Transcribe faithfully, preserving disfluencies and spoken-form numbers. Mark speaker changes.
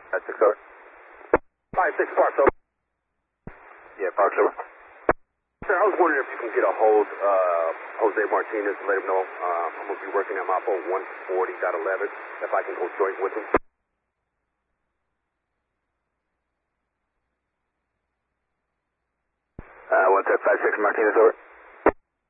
Speaker 1: That's six over.
Speaker 2: five six Parks over.
Speaker 1: Yeah, Parks over.
Speaker 2: Sir, I was wondering if you can get a hold uh, Jose Martinez and let him know uh, I'm going to be working at Mapo one forty point eleven, if I can go joint with him.
Speaker 1: Uh, what's that, five six Martinez over?